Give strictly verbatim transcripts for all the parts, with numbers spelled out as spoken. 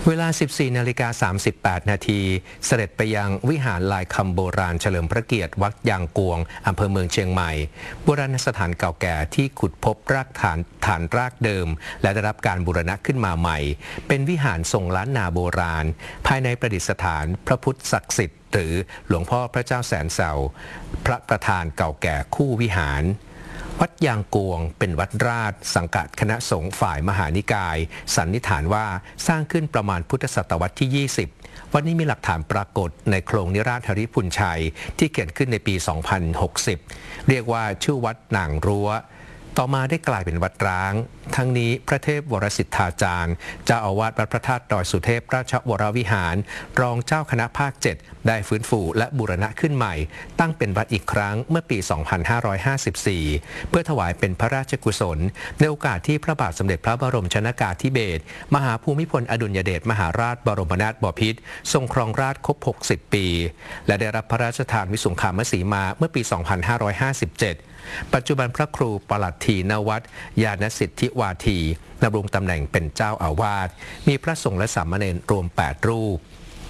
เวลา สิบสี่นาฬิกาสามสิบแปด นาทีเสด็จไปยังวิหารลายคำโบราณเฉลิมพระเกียรติวัดยางกวงอำเภอเมืองเชียงใหม่โบราณสถานเก่าแก่ที่ขุดพบรากฐานฐานรากเดิมและได้รับการบูรณะขึ้นมาใหม่เป็นวิหารทรงล้านนาโบราณภายในประดิษฐานพระพุทธศักดิ์สิทธิ์หรือหลวงพ่อพระเจ้าแสนเสาพระประธานเก่าแก่คู่วิหารวัดยางกวงเป็นวัดราชสังกัดคณะสงฆ์ฝ่ายมหานิกายสันนิษฐานว่าสร้างขึ้นประมาณพุทธศตวรรษที่ ยี่สิบ วันนี้มีหลักฐานปรากฏในโครงนิราศหริพุนชัยที่เขียนขึ้นในปี สองพันหกสิบ เรียกว่าชื่อวัดหนางรั้วต่อมาได้กลายเป็นวัดร้างทั้งนี้พระเทพวรสิทธาจารย์เจ้าอาวาสวัดพระธาตุดอยสุเทพราชวรวิหารรองเจ้าคณะภาคเจ็ดได้ฟื้นฟูและบูรณะขึ้นใหม่ตั้งเป็นวัดอีกครั้งเมื่อปี สองพันห้าร้อยห้าสิบสี่ เพื่อถวายเป็นพระราชกุศลในโอกาสที่พระบาทสมเด็จพระบรมชนกาธิเบศรมหาภูมิพลอดุลยเดชมหาราชบรมนาถบพิตรทรงครองราชย์ครบ หกสิบ ปีและได้รับพระราชทานวิสุงคามสีมาเมื่อปี สองพันห้าร้อยห้าสิบเจ็ดปัจจุบันพระครูปลัดทีนวัตรญาณสิทธิวาทีดำรงตำแหน่งเป็นเจ้าอาวาสมีพระสงฆ์และสามเณรรวม แปด รูป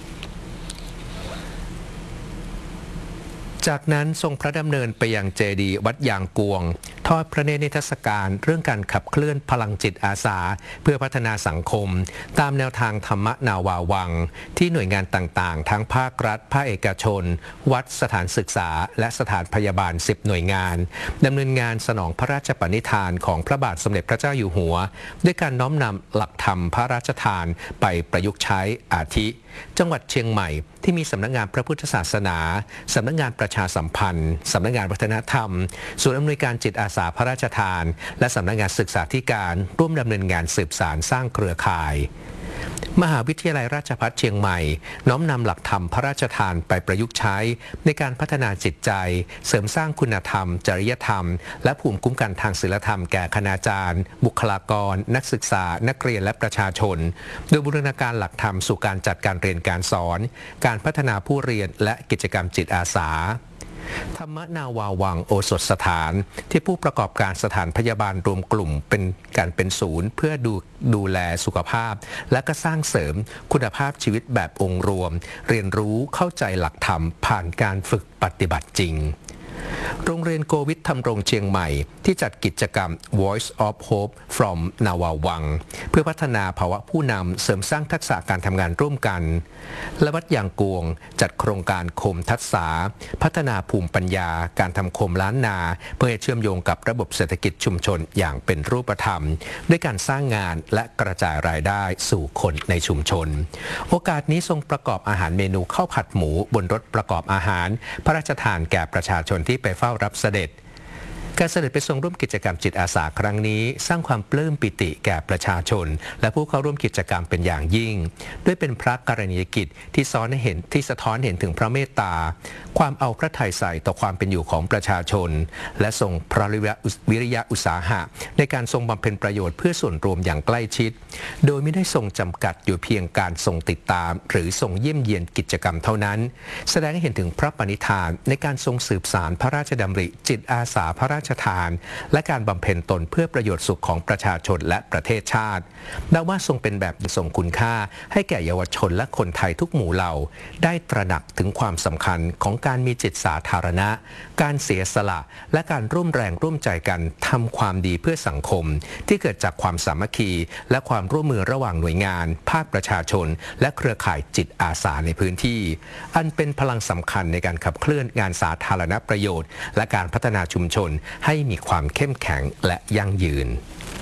จากนั้นทรงพระดำเนินไปยังเจดีย์วัดยางกวงทอดพระเนตรนิทรรศการเรื่องการขับเคลื่อนพลังจิตอาสาเพื่อพัฒนาสังคมตามแนวทางธรรมนาวาวังที่หน่วยงานต่างๆทั้งภาครัฐภาคเอกชนวัดสถานศึกษาและสถานพยาบาลสิบหน่วยงานดำเนินงานสนองพระราชปณิธานของพระบาทสมเด็จพระเจ้าอยู่หัวด้วยการน้อมนำหลักธรรมพระราชทานไปประยุกต์ใช้อาทิจังหวัดเชียงใหม่ที่มีสำนักงานพระพุทธศาสนาสำนักงานประชาสัมพันธ์สำนักงานวัฒนธรรมศูนย์อำนวยการจิตอาสาพระราชทานและสำนักงานศึกษาธิการร่วมดำเนินงานสืบสานสร้างเครือข่ายมหาวิทยาลัยราชภัฏเชียงใหม่น้อมนำหลักธรรมพระราชทานไปประยุกต์ใช้ในการพัฒนาจิตใจเสริมสร้างคุณธรรมจริยธรรมและภูมิคุ้มกันทางศีลธรรมแก่คณาจารย์บุคลากรนักศึกษานักเรียนและประชาชนโดยบูรณาการหลักธรรมสู่การจัดการเรียนการสอนการพัฒนาผู้เรียนและกิจกรรมจิตอาสาธรรมนาวาวังโอสถสถานที่ผู้ประกอบการสถานพยาบาลรวมกลุ่มเป็นการเป็นศูนย์เพื่อดูดูแลสุขภาพและก็สร้างเสริมคุณภาพชีวิตแบบองค์รวมเรียนรู้เข้าใจหลักธรรมผ่านการฝึกปฏิบัติจริงโรงเรียนโกวิทธรรมรงเชียงใหม่ที่จัดกิจกรรม Voice of Hope from นาวาวังเพื่อพัฒนาภาวะผู้นำเสริมสร้างทักษะการทำงานร่วมกันและวัดยางกวงจัดโครงการโคมทักษะพัฒนาภูมิปัญญาการทำโคมล้านนาเพื่อให้เชื่อมโยงกับระบบเศรษฐกิจชุมชนอย่างเป็นรูปธรรมด้วยการสร้างงานและกระจายรายได้สู่คนในชุมชนโอกาสนี้ทรงประกอบอาหารเมนูข้าวผัดหมูบนรถประกอบอาหารพระราชทานแก่ประชาชนที่ไปเฝ้ารับเสด็จการเสด็จไปทรงร่วมกิจกรรมจิตอาสาครั้งนี้สร้างความปลื้มปิติแก่ประชาชนและผู้เข้าร่วมกิจกรรมเป็นอย่างยิ่งด้วยเป็นพระกรณียกิจที่ซ้อนให้เห็นที่สะท้อนเห็นถึงพระเมตตาความเอาพระทัยใส่ต่อความเป็นอยู่ของประชาชนและทรงพระวิริยะอุตสาหะในการทรงบำเพ็ญประโยชน์เพื่อส่วนรวมอย่างใกล้ชิดโดยไม่ได้ทรงจำกัดอยู่เพียงการทรงติดตามหรือทรงเยี่ยมเยียนกิจกรรมเท่านั้นแสดงให้เห็นถึงพระปณิธานในการทรงสืบสานพระราชดำริจิตอาสาพระราชทานและการบำเพ็ญตนเพื่อประโยชน์สุขของประชาชนและประเทศชาตินับว่าทรงเป็นแบบทรงคุณค่าให้แก่เยาวชนและคนไทยทุกหมู่เหล่าได้ตระหนักถึงความสำคัญของการมีจิตสาธารณะการเสียสละและการร่วมแรงร่วมใจกันทำความดีเพื่อสังคมที่เกิดจากความสามัคคีและความร่วมมือระหว่างหน่วยงานภาคประชาชนและเครือข่ายจิตอาสาในพื้นที่อันเป็นพลังสำคัญในการขับเคลื่อนงานสาธารณประโยชน์และการพัฒนาชุมชนให้มีความเข้มแข็งและยั่งยืน